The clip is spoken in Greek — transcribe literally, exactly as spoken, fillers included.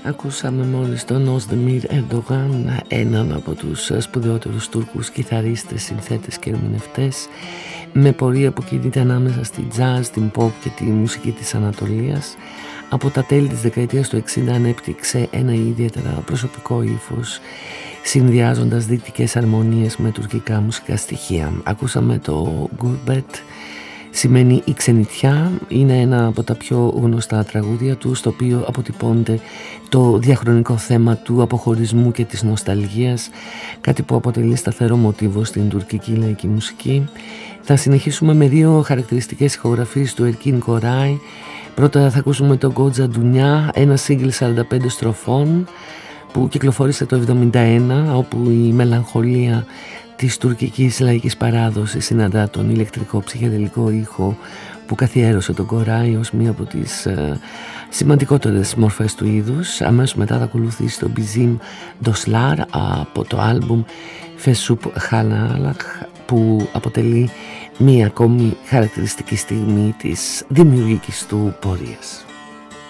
Ακούσαμε μόλις τον Οzdemir Erdogan, έναν από τους σπουδαιότερους Τούρκους κιθαρίστες, συνθέτες και ερμηνευτές, με πορεία που κινείται ανάμεσα στη jazz, την pop και τη μουσική της Ανατολίας. Από τα τέλη της δεκαετίας του εξήντα ανέπτυξε ένα ιδιαίτερα προσωπικό ύφος, συνδυάζοντας δυτικές αρμονίες με τουρκικά μουσικά στοιχεία. Ακούσαμε το Gurbet, σημαίνει η ξενιτιά, είναι ένα από τα πιο γνωστά τραγούδια του, στο οποίο αποτυπώνεται το διαχρονικό θέμα του αποχωρισμού και της νοσταλγίας, κάτι που αποτελεί σταθερό μοτίβο στην τουρκική λαϊκή μουσική. Θα συνεχίσουμε με δύο χαρακτηριστικές ηχογραφίες του Erkin Koray. Πρώτα θα ακούσουμε το Goja Dunya, ένα single σαράντα πέντε στροφών που κυκλοφόρησε το εβδομήντα ένα, όπου η μελαγχολία της τουρκικής λαϊκής παράδοσης συναντά τον ηλεκτρικό ψυχεδελικό ήχο που καθιέρωσε τον Koray ως μία από τις ε, σημαντικότερες μορφές του είδους. Αμέσως μετά θα ακολουθήσει το Bizim Dostlar από το άλμπουμ Fesup Halak, που αποτελεί μία ακόμη χαρακτηριστική στιγμή της δημιουργικής του πορείας.